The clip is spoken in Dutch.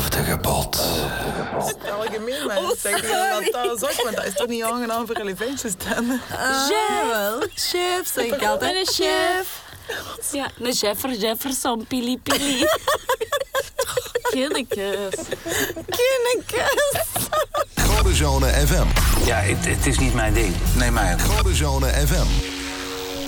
Belofte bot. Algemeen mensen zeggen dat is ook, maar dat is toch niet aangenaam voor elefantjes stemmen? Chef, zeg ik altijd. Een chef. Ja, een Jefferson, pili. Kinnekes. Gouden Zone FM. Ja, het is niet mijn ding. Nee, maar Gouden Zone FM.